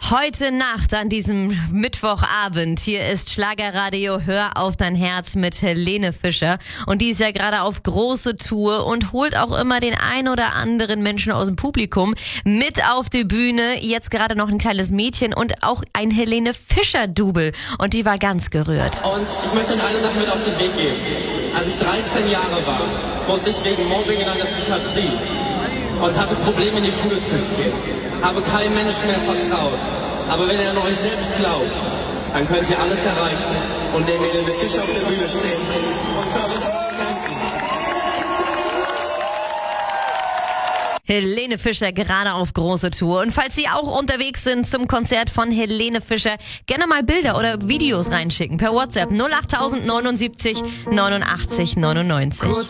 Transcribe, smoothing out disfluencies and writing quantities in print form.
Heute Nacht an diesem Mittwochabend. Hier ist Schlagerradio Hör auf dein Herz mit Helene Fischer. Und die ist ja gerade auf große Tour und holt auch immer den ein oder anderen Menschen aus dem Publikum mit auf die Bühne. Jetzt gerade noch ein kleines Mädchen und auch ein Helene Fischer-Double. Und die war ganz gerührt. Und ich möchte euch eine Sache mit auf den Weg geben. Als ich 13 Jahre war, musste ich wegen Mobbing in einer Psychiatrie und hatte Probleme in die Schule zu gehen. Habe keinem Menschen mehr vertraut. Aber wenn ihr an euch selbst glaubt, dann könnt ihr alles erreichen und neben Helene Fischer auf der Bühne stehen und für eure Träume kämpfen. Helene Fischer gerade auf große Tour. Und falls Sie auch unterwegs sind zum Konzert von Helene Fischer, gerne mal Bilder oder Videos reinschicken per WhatsApp 08079 89 99.